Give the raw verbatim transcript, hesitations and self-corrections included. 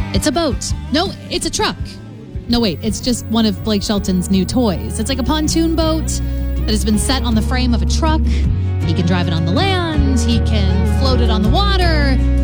It's a boat. No, it's a truck. No, wait, it's just one of Blake Shelton's new toys. It's like a pontoon boat that has been set on the frame of a truck. He can drive it on the land. He can float it on the water.